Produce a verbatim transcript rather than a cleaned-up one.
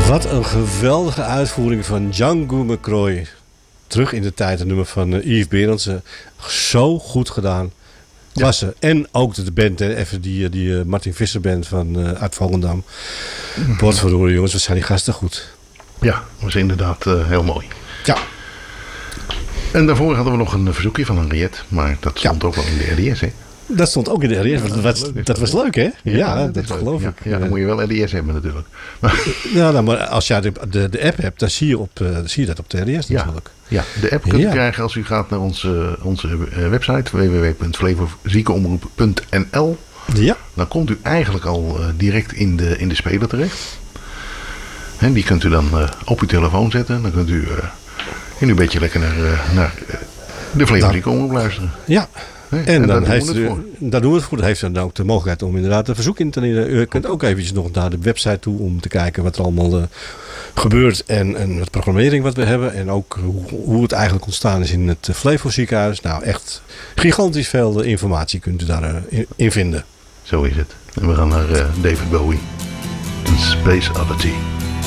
Wat een geweldige uitvoering van Django McCroy. Terug in de tijd, een nummer van uh, Yves Berendsen. Zo goed gedaan. Klasse. Ja. En ook de band, hè, even die, die uh, Martin Visser band van, uh, uit Volendam. Mm-hmm. Potverdorie jongens, wat zijn die gasten goed. Ja, dat was inderdaad uh, heel mooi. Ja. En daarvoor hadden we nog een verzoekje van Henriette. Maar dat stond ja. ook wel in de R D S, hè? Dat stond ook in de R D S. Ja, dat, dat, dat was leuk, hè? Ja, ja dat, dat geloof leuk. ik. Ja, ja, dan moet je wel R D S hebben natuurlijk. Ja, nou, maar als jij de, de, de app hebt, dan zie je, op, uh, zie je dat op de R D S ja. natuurlijk. Ja, de app kunt u ja. krijgen als u gaat naar onze, onze website w w w punt flevoziekenomroep punt n l. Ja. Dan komt u eigenlijk al uh, direct in de, in de speler terecht. En die kunt u dan uh, op uw telefoon zetten. Dan kunt u uh, in een beetje lekker naar, uh, naar uh, de Flevoziekenomroep luisteren. Ja. En, en dan, dan, heeft u, dan doen we het goed. Dan heeft u dan ook de mogelijkheid om inderdaad een verzoek in te dienen. U kunt ook eventjes nog naar de website toe om te kijken wat er allemaal uh, gebeurt. En, en wat programmering wat we hebben. En ook hoe, hoe het eigenlijk ontstaan is in het Flevo ziekenhuis. Nou, echt gigantisch veel informatie kunt u daarin uh, in vinden. Zo is het. En we gaan naar uh, David Bowie. Space Oddity.